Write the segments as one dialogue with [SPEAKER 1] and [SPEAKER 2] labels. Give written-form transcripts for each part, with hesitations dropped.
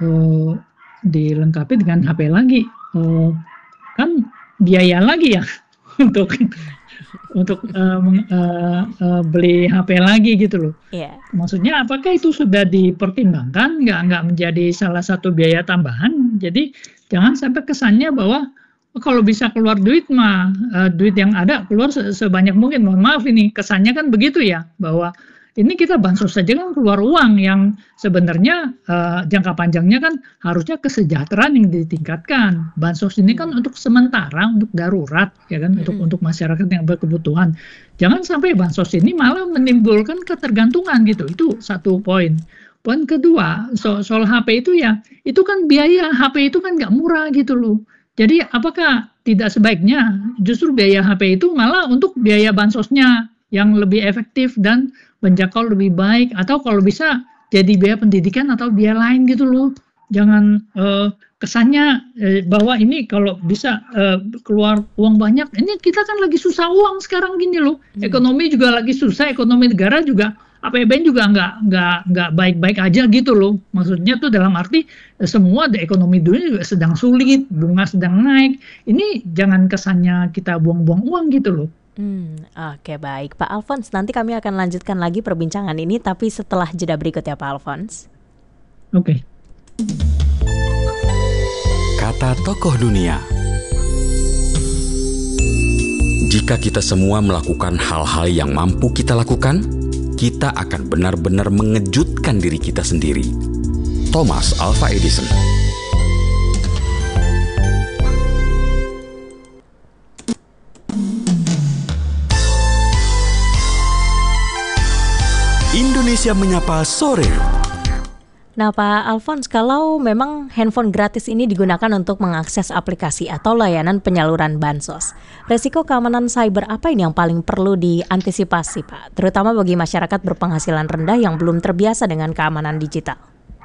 [SPEAKER 1] eh, dilengkapi dengan HP lagi, kan biaya lagi ya untuk beli HP lagi gitu loh.
[SPEAKER 2] Iya.
[SPEAKER 1] Maksudnya apakah itu sudah dipertimbangkan, nggak menjadi salah satu biaya tambahan? Jadi jangan sampai kesannya bahwa oh, kalau bisa keluar duit mah duit yang ada keluar sebanyak mungkin. Mohon maaf ini kesannya kan begitu ya, bahwa ini kita bansos saja kan keluar uang yang sebenarnya jangka panjangnya kan harusnya kesejahteraan yang ditingkatkan. Bansos ini kan untuk sementara, untuk darurat, ya kan, untuk masyarakat yang berkebutuhan. Jangan sampai bansos ini malah menimbulkan ketergantungan gitu. Itu satu poin. Poin kedua, soal HP itu ya, itu kan biaya HP itu kan nggak murah gitu loh. Jadi apakah tidak sebaiknya justru biaya HP itu malah untuk biaya bansosnya yang lebih efektif dan menjangkau lebih baik, atau kalau bisa jadi biaya pendidikan atau biaya lain gitu loh. Jangan kesannya bahwa ini kalau bisa keluar uang banyak, ini kita kan lagi susah uang sekarang gini loh. Ekonomi juga lagi susah, ekonomi negara juga, APBN juga nggak baik-baik aja gitu loh. Maksudnya tuh dalam arti semua ekonomi dunia juga sedang sulit, bunga sedang naik. Ini jangan kesannya kita buang-buang uang gitu loh.
[SPEAKER 2] Oke, baik Pak Alphonse, nanti kami akan lanjutkan lagi perbincangan ini tapi setelah jeda berikut ya Pak Alphonse.
[SPEAKER 1] Oke.
[SPEAKER 3] Kata tokoh dunia. Jika kita semua melakukan hal-hal yang mampu kita lakukan, kita akan benar-benar mengejutkan diri kita sendiri. Thomas Alva Edison. Indonesia Menyapa Sore.
[SPEAKER 2] Nah Pak Alphonse, kalau memang handphone gratis ini digunakan untuk mengakses aplikasi atau layanan penyaluran bansos, resiko keamanan cyber apa ini yang paling perlu diantisipasi Pak? Terutama bagi masyarakat berpenghasilan rendah yang belum terbiasa dengan keamanan digital.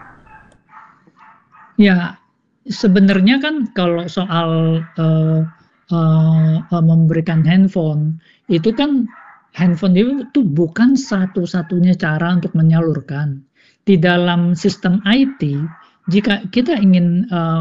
[SPEAKER 1] Ya, sebenarnya kan kalau soal memberikan handphone, itu kan handphone itu bukan satu-satunya cara untuk menyalurkan. Di dalam sistem IT, jika kita ingin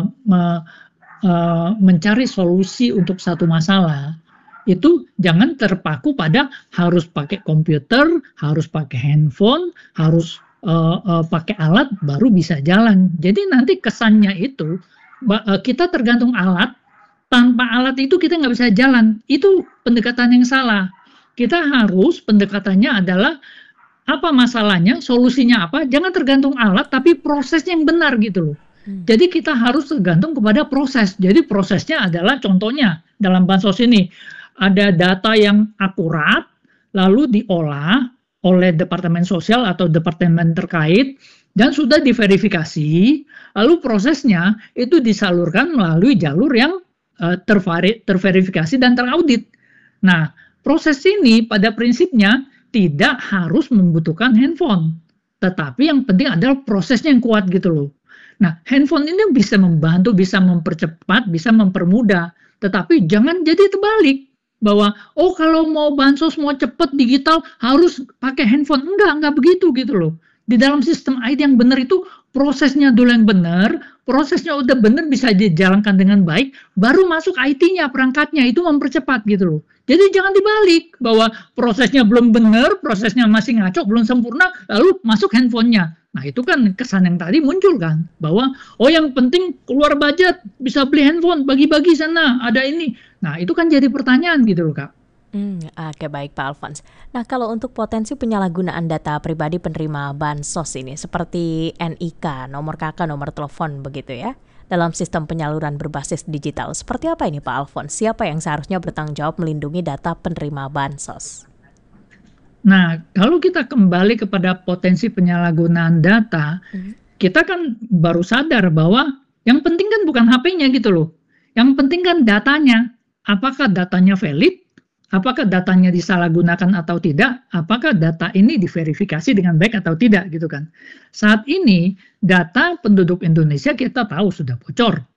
[SPEAKER 1] mencari solusi untuk satu masalah, itu jangan terpaku pada harus pakai komputer, harus pakai handphone, harus pakai alat baru bisa jalan. Jadi nanti kesannya itu kita tergantung alat, tanpa alat itu kita nggak bisa jalan. Itu pendekatan yang salah. Kita harus pendekatannya adalah apa masalahnya, solusinya apa, jangan tergantung alat, tapi prosesnya yang benar gitu loh. Jadi kita harus tergantung kepada proses. Jadi prosesnya adalah contohnya dalam bansos ini, ada data yang akurat, lalu diolah oleh Departemen Sosial atau departemen terkait, dan sudah diverifikasi, lalu prosesnya itu disalurkan melalui jalur yang terverifikasi dan teraudit. Nah, proses ini pada prinsipnya tidak harus membutuhkan handphone, tetapi yang penting adalah prosesnya yang kuat gitu loh. Nah, handphone ini bisa membantu, bisa mempercepat, bisa mempermudah, tetapi jangan jadi terbalik bahwa oh kalau mau bansos mau cepat digital harus pakai handphone. Enggak begitu gitu loh. Di dalam sistem IT yang benar itu prosesnya dulu yang benar, prosesnya udah benar bisa dijalankan dengan baik, baru masuk IT-nya, perangkatnya itu mempercepat gitu loh. Jadi jangan dibalik bahwa prosesnya belum benar, prosesnya masih ngaco, belum sempurna, lalu masuk handphonenya. Nah itu kan kesan yang tadi muncul kan, bahwa oh yang penting keluar budget, bisa beli handphone, bagi-bagi sana, ada ini. Nah itu kan jadi pertanyaan gitu loh Kak.
[SPEAKER 2] Oke, baik Pak Alphonse. Nah kalau untuk potensi penyalahgunaan data pribadi penerima bansos ini seperti NIK, nomor KK, nomor telepon begitu ya, dalam sistem penyaluran berbasis digital, seperti apa ini Pak Alphonse? Siapa yang seharusnya bertanggung jawab melindungi data penerima bansos?
[SPEAKER 1] Nah, kalau kita kembali kepada potensi penyalahgunaan data, kita kan baru sadar bahwa yang penting kan bukan HP-nya gitu loh. Yang penting kan datanya. Apakah datanya valid? Apakah datanya disalahgunakan atau tidak? Apakah data ini diverifikasi dengan baik atau tidak gitu kan? Saat ini data penduduk Indonesia kita tahu sudah bocor.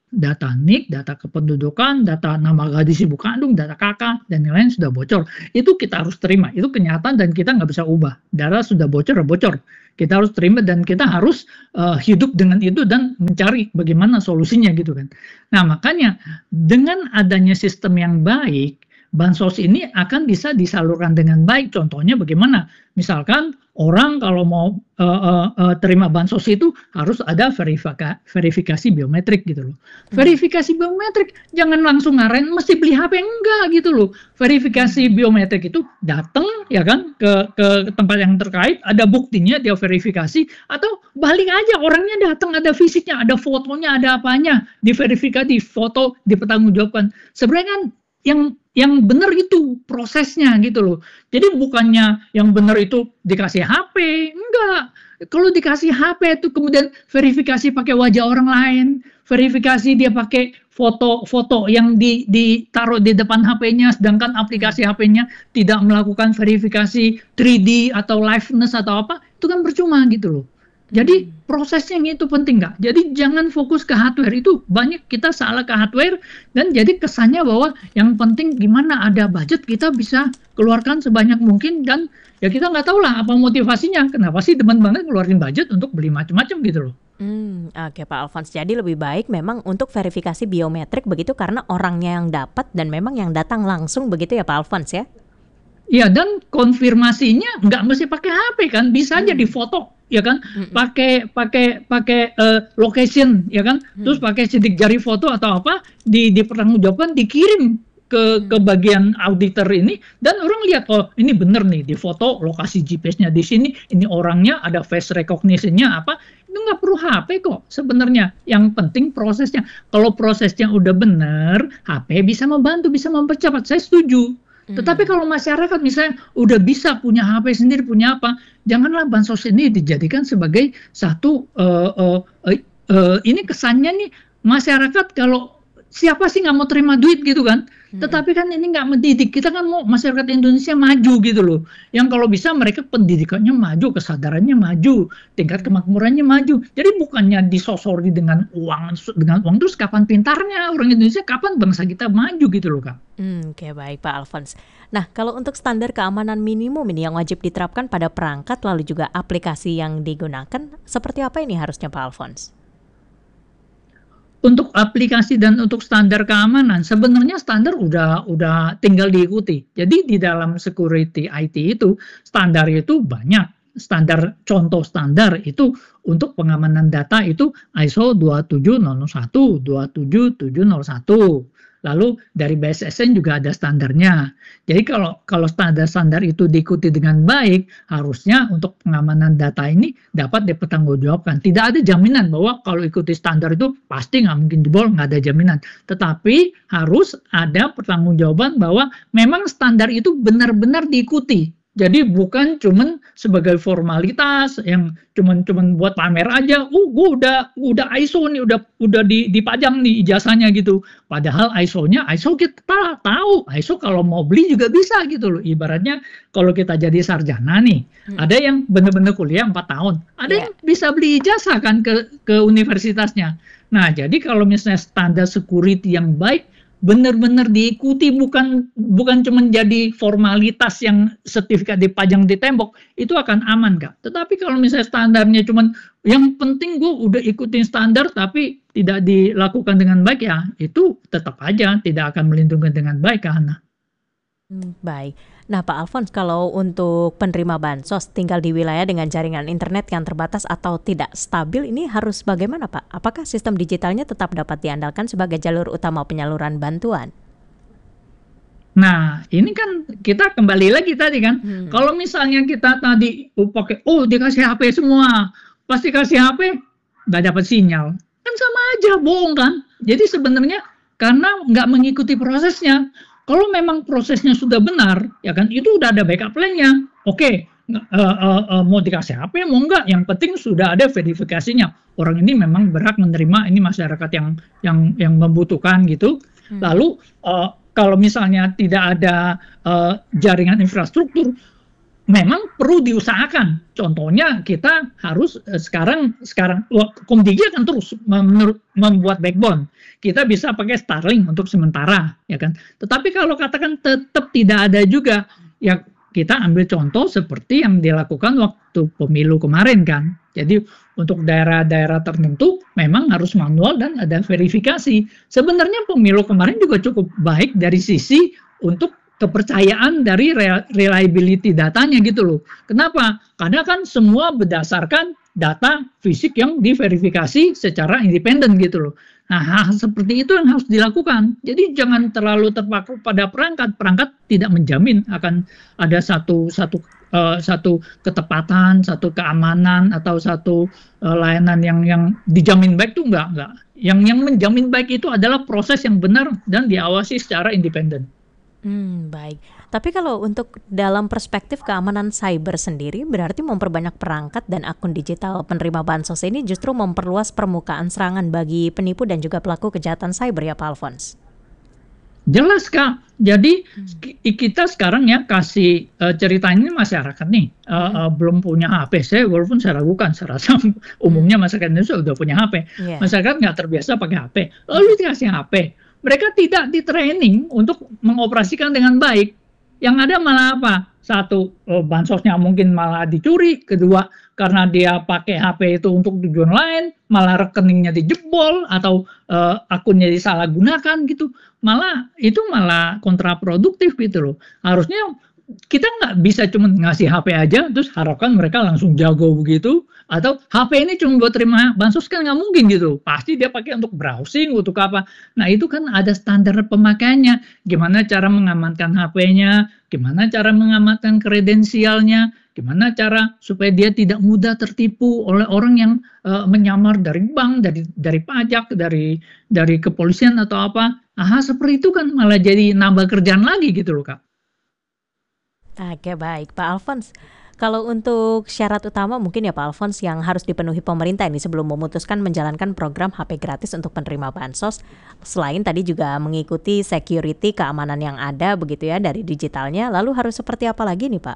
[SPEAKER 1] data NIK, data kependudukan, data nama gadis ibu kandung, data kakak, dan lain-lain sudah bocor. Itu kita harus terima, itu kenyataan dan kita nggak bisa ubah. Data sudah bocor, bocor. Kita harus terima dan kita harus hidup dengan itu dan mencari bagaimana solusinya gitu kan. Nah makanya dengan adanya sistem yang baik, bansos ini akan bisa disalurkan dengan baik. Contohnya bagaimana? Misalkan orang kalau mau terima bansos itu harus ada verifikasi biometrik gitu loh. Verifikasi biometrik jangan langsung ngaren mesti beli HP, enggak gitu loh. Verifikasi biometrik itu datang ya kan ke tempat yang terkait, ada buktinya dia verifikasi, atau balik aja orangnya datang, ada fisiknya, ada fotonya, ada apanya, diverifikasi, foto, dipertanggungjawabkan. Sebenarnya kan yang benar itu prosesnya gitu loh. Jadi bukannya yang benar itu dikasih HP, enggak. Kalau dikasih HP itu kemudian verifikasi pakai wajah orang lain, verifikasi dia pakai foto-foto yang ditaruh di depan HP-nya, sedangkan aplikasi HP-nya tidak melakukan verifikasi 3D atau liveness atau apa, itu kan percuma gitu loh. Jadi prosesnya itu penting nggak? Jadi jangan fokus ke hardware, itu banyak kita salah ke hardware dan jadi kesannya bahwa yang penting gimana ada budget kita bisa keluarkan sebanyak mungkin dan ya kita nggak tahu lah apa motivasinya, kenapa sih demen banget keluarin budget untuk beli macam-macam gitu loh.
[SPEAKER 2] Oke Pak Alphonse, jadi lebih baik memang untuk verifikasi biometrik begitu karena orangnya yang dapat dan memang yang datang langsung begitu ya Pak Alphonse ya?
[SPEAKER 1] Iya, dan konfirmasinya nggak mesti pakai HP kan, bisa aja difoto ya kan, pakai location ya kan, terus pakai sidik jari foto atau apa, dipertanggungjawabkan, dikirim ke bagian auditor ini, dan orang lihat oh ini bener nih, di foto lokasi GPS-nya di sini, ini orangnya, ada face recognition-nya apa, itu nggak perlu HP kok sebenarnya, yang penting prosesnya. Kalau prosesnya udah bener, HP bisa membantu, bisa mempercepat, saya setuju. Tetapi kalau masyarakat misalnya udah bisa punya HP sendiri, punya apa, janganlah bansos ini dijadikan sebagai satu ini kesannya nih masyarakat kalau siapa sih nggak mau terima duit gitu kan. Tetapi kan ini nggak mendidik, kita kan mau masyarakat Indonesia maju gitu loh. Yang kalau bisa mereka pendidikannya maju, kesadarannya maju, tingkat kemakmurannya maju. Jadi bukannya disosori dengan uang terus kapan pintarnya orang Indonesia, kapan bangsa kita maju gitu loh Kak.
[SPEAKER 2] Oke, baik Pak Alphonse. Nah, kalau untuk standar keamanan minimum ini yang wajib diterapkan pada perangkat lalu juga aplikasi yang digunakan, seperti apa ini harusnya Pak Alphonse?
[SPEAKER 1] Untuk aplikasi dan untuk standar keamanan, sebenarnya standar udah tinggal diikuti. Jadi di dalam security IT itu, standar itu banyak. Standar, contoh standar itu untuk pengamanan data itu ISO 27001, 27701. Lalu dari BSSN juga ada standarnya. Jadi kalau standar-standar itu diikuti dengan baik, harusnya untuk pengamanan data ini dapat dipertanggungjawabkan. Tidak ada jaminan bahwa kalau ikuti standar itu pasti nggak mungkin jebol, nggak ada jaminan. Tetapi harus ada pertanggungjawaban bahwa memang standar itu benar-benar diikuti. Jadi bukan cuman sebagai formalitas yang cuman buat pamer aja. Gue udah ISO nih, udah dipajang nih ijazahnya gitu. Padahal ISO kita tahu. ISO kalau mau beli juga bisa gitu loh. Ibaratnya kalau kita jadi sarjana nih, ada yang benar-benar kuliah 4 tahun, ada yang bisa beli ijazah kan ke universitasnya. Nah, jadi kalau misalnya standar security yang baik benar-benar diikuti, bukan cuma jadi formalitas yang sertifikat dipajang di tembok, itu akan aman Kak. Tetapi kalau misalnya standarnya cuma yang penting gue udah ikutin standar tapi tidak dilakukan dengan baik, ya itu tetap aja tidak akan melindungi dengan baik Kak Hana.
[SPEAKER 2] Baik. Nah Pak Alphonse, kalau untuk penerima bansos tinggal di wilayah dengan jaringan internet yang terbatas atau tidak stabil, ini harus bagaimana Pak? Apakah sistem digitalnya tetap dapat diandalkan sebagai jalur utama penyaluran bantuan?
[SPEAKER 1] Nah ini kan kita kembali lagi tadi kan, kalau misalnya kita tadi pakai dikasih HP semua, pasti kasih HP nggak dapat sinyal, kan sama aja, bohong kan. Jadi sebenarnya karena nggak mengikuti prosesnya. Kalau memang prosesnya sudah benar, ya kan, itu udah ada backup plan-nya. Oke, mau dikasih HP, mau enggak, yang penting sudah ada verifikasinya. Orang ini memang berhak menerima, ini masyarakat yang membutuhkan gitu. Lalu kalau misalnya tidak ada jaringan infrastruktur, memang perlu diusahakan. Contohnya kita harus sekarang Komdigi akan terus membuat backbone. Kita bisa pakai Starlink untuk sementara, ya kan. Tetapi kalau katakan tetap tidak ada juga, ya kita ambil contoh seperti yang dilakukan waktu pemilu kemarin kan. Jadi untuk daerah-daerah tertentu memang harus manual dan ada verifikasi. Sebenarnya pemilu kemarin juga cukup baik dari sisi untuk kepercayaan dari reliability datanya gitu loh. Kenapa? Karena kan semua berdasarkan data fisik yang diverifikasi secara independen gitu loh. Nah, hal seperti itu yang harus dilakukan. Jadi jangan terlalu terpaku pada perangkat. Perangkat tidak menjamin akan ada satu ketepatan, satu keamanan atau satu layanan yang dijamin baik itu enggak. Yang menjamin baik itu adalah proses yang benar dan diawasi secara independen.
[SPEAKER 2] Baik. Tapi kalau untuk dalam perspektif keamanan cyber sendiri, berarti memperbanyak perangkat dan akun digital penerima bansos ini justru memperluas permukaan serangan bagi penipu dan juga pelaku kejahatan cyber ya Pak Alphonse?
[SPEAKER 1] Jelas Kak. Jadi kita sekarang ya kasih ceritanya masyarakat nih belum punya HP. Walaupun saya ragukan, saya rasa umumnya masyarakat Indonesia sudah punya HP. Masyarakat nggak terbiasa pakai HP. Lalu dikasih HP. Mereka tidak di-training untuk mengoperasikan dengan baik. Yang ada malah apa? Satu, bansosnya mungkin malah dicuri. Kedua, karena dia pakai HP itu untuk tujuan lain, malah rekeningnya dijebol atau akunnya disalahgunakan gitu. Itu malah kontraproduktif gitu loh. Harusnya kita nggak bisa cuma ngasih HP aja, terus harapkan mereka langsung jago begitu. Atau HP ini cuma buat terima bansos kan nggak mungkin gitu. Pasti dia pakai untuk browsing, untuk apa. Nah itu kan ada standar pemakaiannya. Gimana cara mengamankan HP-nya, gimana cara mengamankan kredensialnya, gimana cara supaya dia tidak mudah tertipu oleh orang yang menyamar dari bank, dari pajak, dari kepolisian atau apa. Seperti itu kan malah jadi nambah kerjaan lagi gitu loh Kak.
[SPEAKER 2] Oke, baik Pak Alphonse. Kalau untuk syarat utama mungkin ya Pak Alphonse yang harus dipenuhi pemerintah ini sebelum memutuskan menjalankan program HP gratis untuk penerima bansos, selain tadi juga mengikuti security keamanan yang ada begitu ya dari digitalnya, lalu harus seperti apa lagi nih Pak?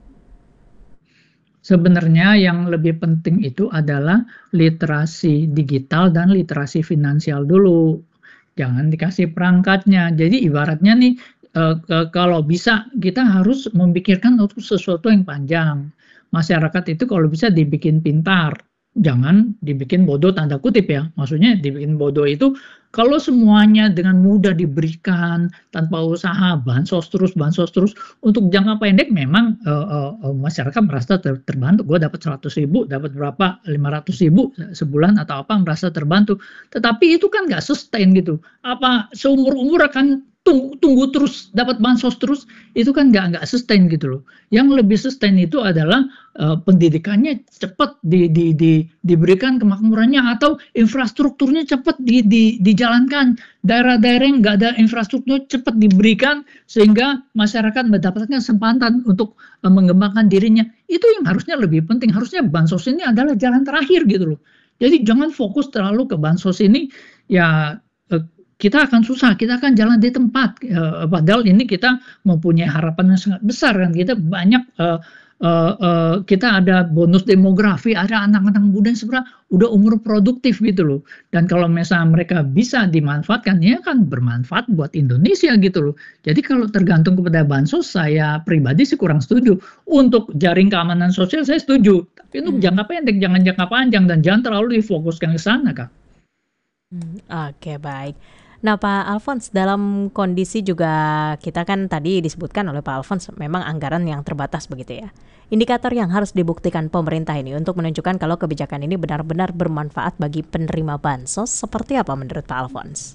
[SPEAKER 1] Sebenarnya yang lebih penting itu adalah literasi digital dan literasi finansial dulu. Jangan dikasih perangkatnya. Jadi ibaratnya nih, kalau bisa kita harus memikirkan untuk sesuatu yang panjang. Masyarakat itu kalau bisa dibikin pintar, jangan dibikin bodoh tanda kutip ya. Maksudnya dibikin bodoh itu kalau semuanya dengan mudah diberikan tanpa usaha, bansos terus untuk jangka pendek memang masyarakat merasa terbantu. Gue dapat 100.000, dapat berapa 500.000 sebulan atau apa merasa terbantu. Tetapi itu kan nggak sustain gitu. Apa seumur-umur akan tunggu terus dapat bansos terus, itu kan nggak sustain gitu loh. Yang lebih sustain itu adalah pendidikannya cepat diberikan kemakmurannya atau infrastrukturnya cepat dijalankan. Daerah-daerah yang nggak ada infrastruktur cepat diberikan sehingga masyarakat mendapatkan kesempatan untuk mengembangkan dirinya. Itu yang harusnya lebih penting. Harusnya bansos ini adalah jalan terakhir gitu loh. Jadi jangan fokus terlalu ke bansos ini ya. Kita akan susah, kita akan jalan di tempat. Padahal ini kita mempunyai harapan yang sangat besar kan. Kita banyak, kita ada bonus demografi, ada anak-anak muda yang sebenarnya udah umur produktif gitu loh. Dan kalau misalnya mereka bisa dimanfaatkan, ya kan bermanfaat buat Indonesia gitu loh. Jadi kalau tergantung kepada bansos, saya pribadi sih kurang setuju. Untuk jaring keamanan sosial saya setuju. Tapi untuk jangka pendek, jangan jangka panjang dan jangan terlalu difokuskan ke sana Kak.
[SPEAKER 2] Oke, baik. Nah Pak Alphonse, dalam kondisi juga kita kan tadi disebutkan oleh Pak Alphonse memang anggaran yang terbatas begitu ya. Indikator yang harus dibuktikan pemerintah ini untuk menunjukkan kalau kebijakan ini benar-benar bermanfaat bagi penerima bansos seperti apa menurut Pak Alphonse?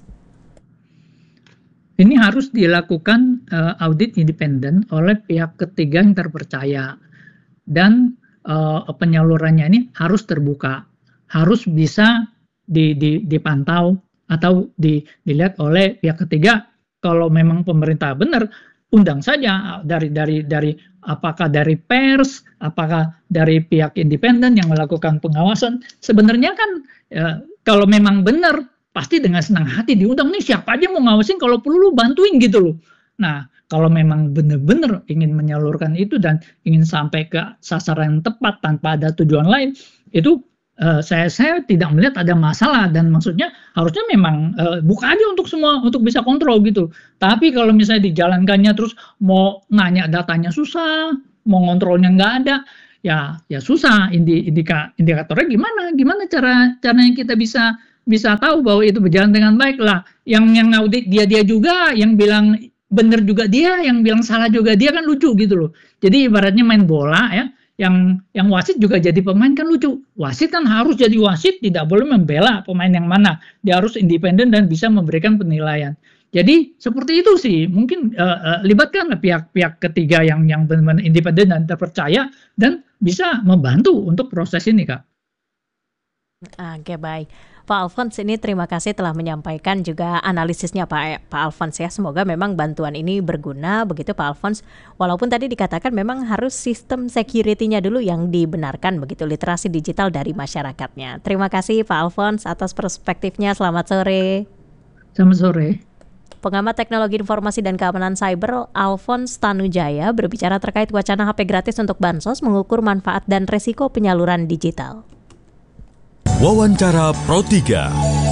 [SPEAKER 1] Ini harus dilakukan audit independen oleh pihak ketiga yang terpercaya dan penyalurannya ini harus terbuka, harus bisa dipantau atau dilihat oleh pihak ketiga. Kalau memang pemerintah benar, undang saja dari apakah dari pers, apakah dari pihak independen yang melakukan pengawasan. Sebenarnya kan kalau memang benar pasti dengan senang hati diundang nih, siapa aja mau ngawasin, kalau perlu lu bantuin gitu loh. Nah, kalau memang benar-benar ingin menyalurkan itu dan ingin sampai ke sasaran yang tepat tanpa ada tujuan lain, itu saya tidak melihat ada masalah, dan maksudnya harusnya memang buka aja untuk semua untuk bisa kontrol gitu. Tapi kalau misalnya dijalankannya terus mau nanya datanya susah, mau ngontrolnya nggak ada, ya susah. Indikatornya gimana caranya kita bisa tahu bahwa itu berjalan dengan baik lah. Yang audit dia juga, yang bilang benar juga dia, yang bilang salah juga dia, kan lucu gitu loh. Jadi ibaratnya main bola ya, yang wasit juga jadi pemain, kan lucu. Wasit kan harus jadi wasit, tidak boleh membela pemain yang mana. Dia harus independen dan bisa memberikan penilaian. Jadi seperti itu sih, mungkin libatkan pihak-pihak ketiga yang benar-benar independen dan terpercaya dan bisa membantu untuk proses ini, Kak.
[SPEAKER 2] Oke, baik. Pak Alfons, ini terima kasih telah menyampaikan juga analisisnya Pak Alfons ya. Semoga memang bantuan ini berguna begitu Pak Alfons. Walaupun tadi dikatakan memang harus sistem security-nya dulu yang dibenarkan begitu, literasi digital dari masyarakatnya. Terima kasih Pak Alfons atas perspektifnya. Selamat sore.
[SPEAKER 1] Selamat sore.
[SPEAKER 2] Pengamat teknologi informasi dan keamanan cyber Alfons Tanujaya berbicara terkait wacana HP gratis untuk Bansos, mengukur manfaat dan resiko penyaluran digital.
[SPEAKER 4] Wawancara Pro 3.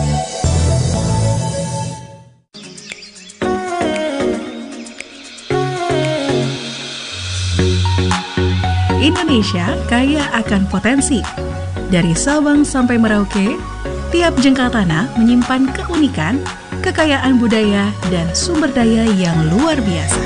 [SPEAKER 5] Indonesia kaya akan potensi. Dari Sabang sampai Merauke, tiap jengkal tanah menyimpan keunikan, kekayaan budaya, dan sumber daya yang luar biasa.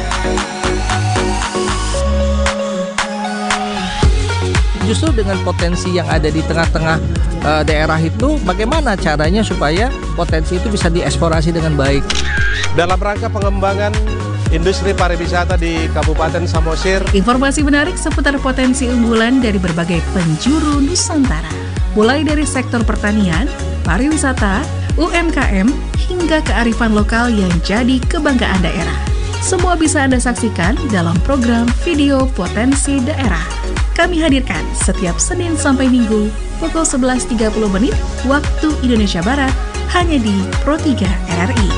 [SPEAKER 6] Justru dengan potensi yang ada di tengah-tengah daerah itu, bagaimana caranya supaya potensi itu bisa dieksplorasi dengan baik.
[SPEAKER 7] Dalam rangka pengembangan industri pariwisata di Kabupaten Samosir.
[SPEAKER 5] Informasi menarik seputar potensi unggulan dari berbagai penjuru Nusantara. Mulai dari sektor pertanian, pariwisata, UMKM, hingga kearifan lokal yang jadi kebanggaan daerah. Semua bisa Anda saksikan dalam program Video Potensi Daerah. Kami hadirkan setiap Senin sampai Minggu pukul 11.30 waktu Indonesia Barat hanya di Pro 3 RRI.